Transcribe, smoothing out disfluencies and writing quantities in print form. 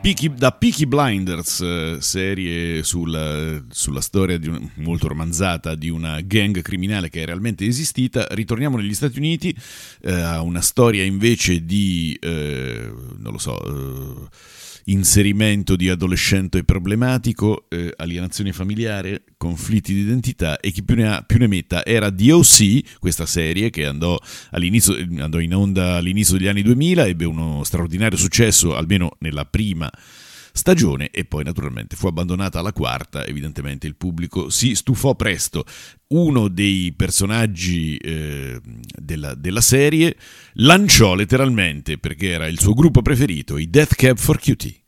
Da Peaky Blinders, serie sulla storia molto romanzata di una gang criminale che è realmente esistita, ritorniamo negli Stati Uniti a una storia invece di, inserimento di adolescente problematico, alienazione familiare, conflitti di identità, e chi più ne ha più ne metta. Era DOC, questa serie che andò in onda all'inizio degli anni 2000, ebbe uno straordinario successo almeno nella prima stagione e poi naturalmente fu abbandonata alla quarta. Evidentemente il pubblico si stufò presto. Uno dei personaggi della serie lanciò letteralmente, perché era il suo gruppo preferito, i Death Cab for Cutie.